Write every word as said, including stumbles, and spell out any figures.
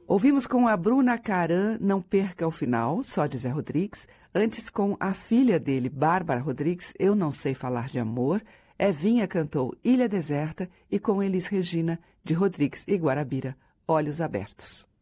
Ouvimos com a Bruna Caran, Não Perca o Final, só de Zé Rodrigues. Antes com a filha dele, Bárbara Rodrigues, Eu Não Sei Falar de Amor. Evinha cantou Ilha Deserta e com Elis Regina, de Rodrigues e Guarabira, Olhos Abertos.